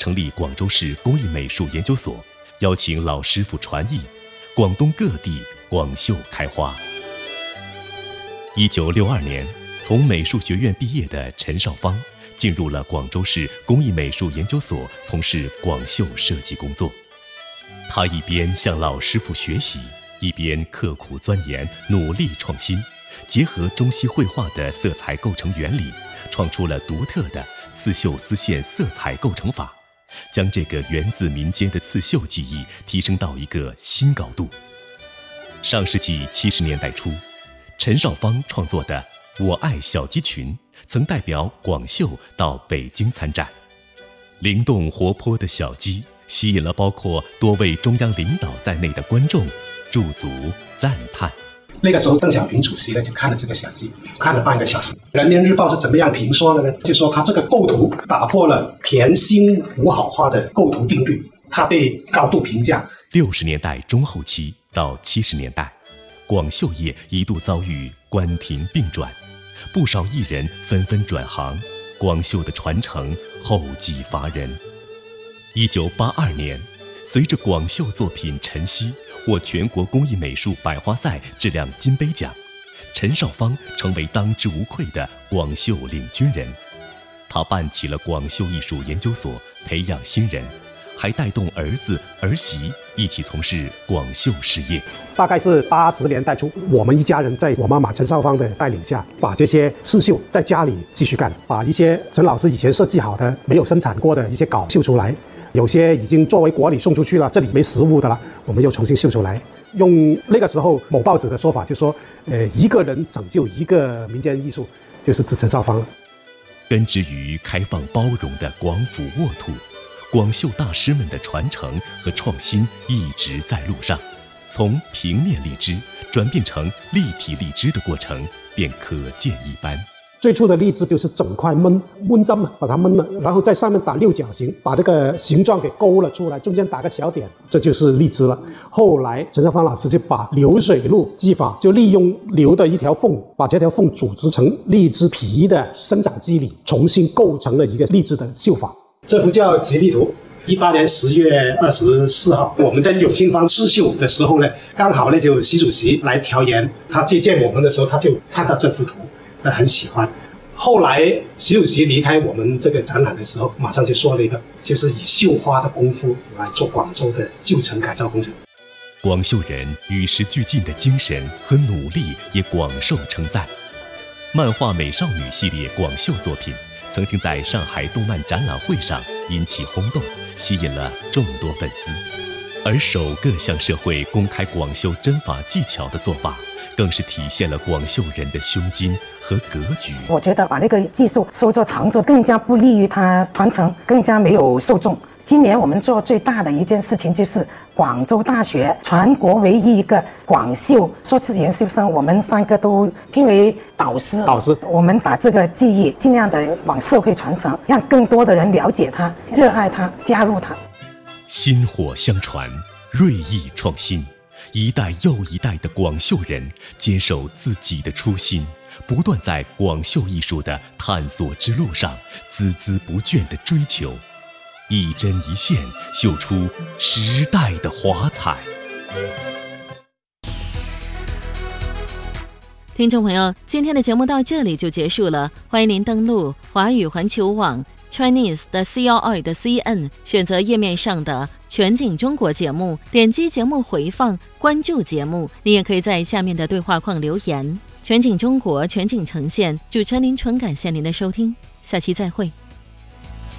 成立广州市工艺美术研究所，邀请老师傅传艺，广东各地广绣开花。1962年，从美术学院毕业的陈少芳进入了广州市工艺美术研究所，从事广绣设计工作。他一边向老师傅学习，一边刻苦钻研，努力创新，结合中西绘画的色彩构成原理，创出了独特的刺绣丝线色彩构成法，将这个源自民间的刺绣技艺提升到一个新高度。上世纪70年代初，陈少芳创作的《我爱小鸡群》曾代表广绣到北京参展。灵动活泼的小鸡吸引了包括多位中央领导在内的观众驻足赞叹。 那个时候邓小平主席呢就看了这个小鸡，看了半个小时。人民日报是怎么样评说的呢？就说他这个构图打破了甜心五好花的构图定律，他被高度评价。 60年代中后期到70年代，广绣业一度遭遇关停并转，不少艺人纷纷转行，广绣的传承后继乏人。1982年，随着广绣作品晨曦获全国工艺美术百花赛质量金杯奖，陈少芳成为当之无愧的广绣领军人。他办起了广绣艺术研究所，培养新人，还带动儿子儿媳一起从事广绣事业。 大概是80年代初，我们一家人在我妈妈陈少芳的带领下，把这些刺绣在家里继续干，把一些陈老师以前设计好的没有生产过的一些稿绣出来，有些已经作为国礼送出去了，这里没实物的了，我们又重新绣出来。用那个时候某报纸的说法，就说一个人拯救一个民间艺术，就是指陈少芳了。 根植于开放包容的广府沃土，广绣大师们的传承和创新一直在路上。从平面荔枝转变成立体荔枝的过程便可见一斑。 最初的荔枝就是整块焖针嘛，把它焖了，然后在上面打六角形，把这个形状给勾了出来，中间打个小点，这就是荔枝了。后来陈少芳老师就把流水路技法，就利用流的一条缝，把这条缝组织成荔枝皮的生长机理，重新构成了一个荔枝的绣法。这幅叫《吉利图》。18年10月24号，我们在永庆坊刺绣的时候呢，刚好呢就习主席来调研，他接见我们的时候，他就看到这幅图，很喜欢。后来习主席离开我们这个展览的时候，马上就说了一个，就是以绣花的功夫来做广州的旧城改造工程。 广绣人与时俱进的精神和努力也广受称赞。漫画美少女系列广绣作品曾经在上海动漫展览会上引起轰动，吸引了众多粉丝。而首个向社会公开广绣针法技巧的做法，更是体现了广绣人的胸襟和格局。 我觉得把那个技术收作长做，更加不利于它传承，更加没有受众。今年我们做最大的一件事情，就是广州大学全国唯一一个广绣硕士研究生，我们3个都聘为导师。我们把这个技艺尽量的往社会传承，让更多的人了解它、热爱它、加入它。 薪火相传，锐意创新，一代又一代的广绣人坚守自己的初心，不断在广绣艺术的探索之路上孜孜不倦地追求，一针一线绣出时代的华彩。 听众朋友，今天的节目到这里就结束了，欢迎您登录华语环球网 Chinese 的 CRI 的 CN， 选择页面上的全景中国节目，点击节目回放，关注节目。你也可以在下面的对话框留言。全景中国，全景呈现，主持人林纯感谢您的收听，下期再会。